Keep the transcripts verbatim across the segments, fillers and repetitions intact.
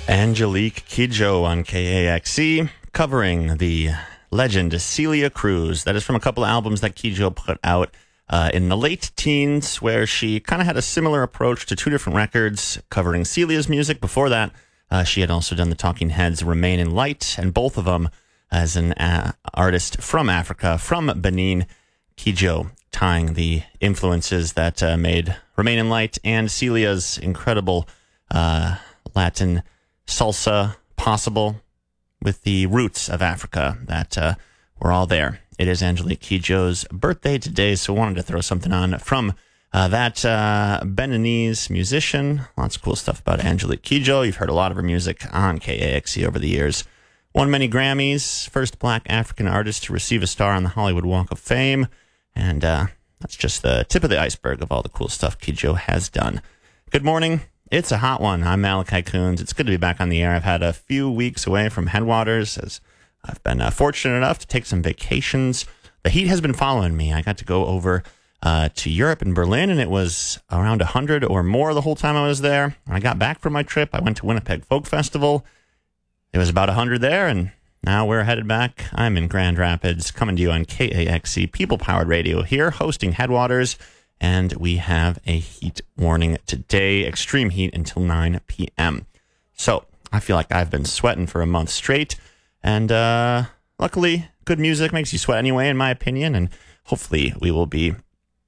Angelique Kidjo on K A X E, covering the legend Celia Cruz. That is from a couple of albums that Kidjo put out uh, in the late teens, where she kind of had a similar approach to two different records covering Celia's music. Before that, uh, she had also done the Talking Heads' Remain in Light, and both of them as an uh, artist from Africa, from Benin. Kidjo tying the influences that uh, made Remain in Light and Celia's incredible uh, Latin salsa possible with the roots of Africa that uh, were all there. It is Angelique Kidjo's birthday today, so wanted to throw something on from uh, that uh, Beninese musician. Lots of cool stuff about Angelique Kidjo. You've heard a lot of her music on K A X E over the years. Won many Grammys, first black African artist to receive a star on the Hollywood Walk of Fame, and uh, that's just the tip of the iceberg of all the cool stuff Kidjo has done. Good morning. It's a hot one. I'm Malachi Coons. It's good to be back on the air. I've had a few weeks away from Headwaters, as I've been uh, fortunate enough to take some vacations. The heat has been following me. I got to go over uh, to Europe in Berlin, and it was around one hundred or more the whole time I was there. When I got back from my trip, I went to Winnipeg Folk Festival. It was about one hundred there, and now we're headed back. I'm in Grand Rapids, coming to you on K A X E, people-powered radio here, hosting Headwaters. And we have a heat warning today, extreme heat until nine p.m. So I feel like I've been sweating for a month straight. And uh, luckily, good music makes you sweat anyway, in my opinion. And hopefully we will be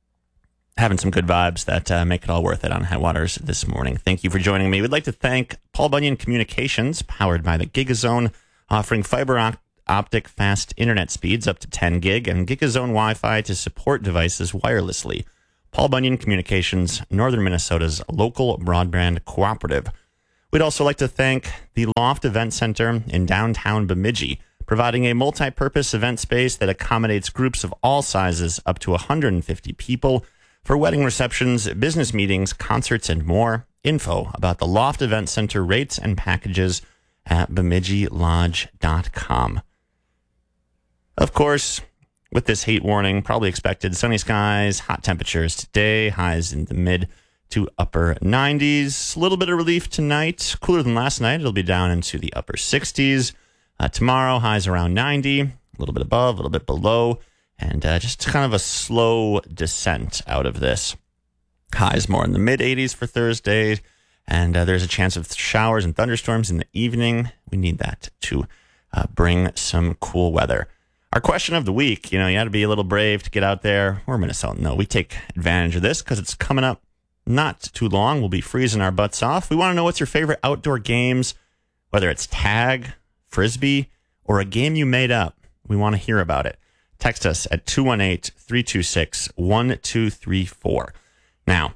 having some good vibes that uh, make it all worth it on Headwaters this morning. Thank you for joining me. We'd like to thank Paul Bunyan Communications, powered by the Gigazone, offering fiber op- optic fast internet speeds up to ten gig and Gigazone Wi-Fi to support devices wirelessly. Paul Bunyan Communications, Northern Minnesota's local broadband cooperative. We'd also like to thank the Loft Event Center in downtown Bemidji, providing a multi-purpose event space that accommodates groups of all sizes up to one hundred fifty people for wedding receptions, business meetings, concerts, and more. Info about the Loft Event Center rates and packages at bemidji lodge dot com. Of course, with this heat warning, probably expected sunny skies, hot temperatures today, highs in the mid to upper nineties. A little bit of relief tonight, cooler than last night. It'll be down into the upper sixties. Uh, tomorrow, highs around ninety, a little bit above, a little bit below, and uh, just kind of a slow descent out of this. Highs more in the mid eighties for Thursday, and uh, there's a chance of showers and thunderstorms in the evening. We need that to uh, bring some cool weather. Our question of the week, you know, you had to be a little brave to get out there. We're Minnesota. No, we take advantage of this because it's coming up not too long. We'll be freezing our butts off. We want to know what's your favorite outdoor games, whether it's tag, frisbee, or a game you made up. We want to hear about it. Text us at two one eight, three two six, one two three four. Now,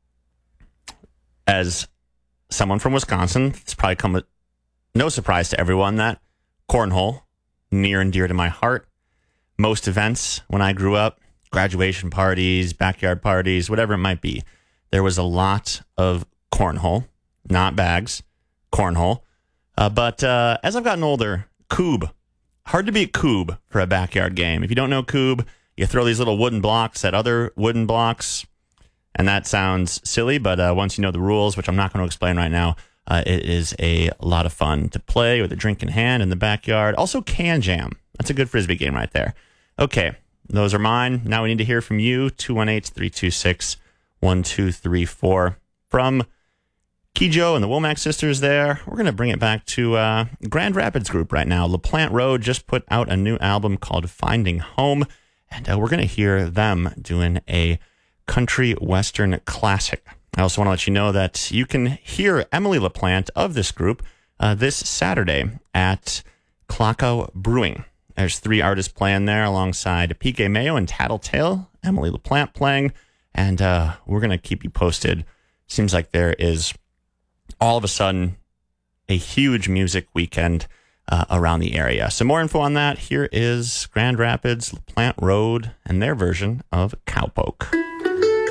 as someone from Wisconsin, it's probably come with no surprise to everyone that cornhole, near and dear to my heart. Most events when I grew up, graduation parties, backyard parties, whatever it might be, there was a lot of cornhole, not bags, cornhole. Uh, but uh, as I've gotten older, cube. Hard to beat cube for a backyard game. If you don't know cube, you throw these little wooden blocks at other wooden blocks, and that sounds silly, but uh, once you know the rules, which I'm not going to explain right now, Uh, it is a lot of fun to play with a drink in hand in the backyard. Also, Can Jam. That's a good frisbee game right there. Okay, those are mine. Now we need to hear from you. two one eight, three two six, one two three four. From Kidjo and the Womack sisters there, we're going to bring it back to uh, Grand Rapids group right now. LaPlante Road just put out a new album called Finding Home, and uh, we're going to hear them doing a country western classic. I also want to let you know that you can hear Emily LaPlante of this group uh, this Saturday at Clocko Brewing. There's three artists playing there alongside P K Mayo and Tattletale. Emily LaPlante playing, and uh, we're going to keep you posted. Seems like there is all of a sudden a huge music weekend uh, around the area. Some more info on that. Here is Grand Rapids, LaPlante Road, and their version of Cowpoke.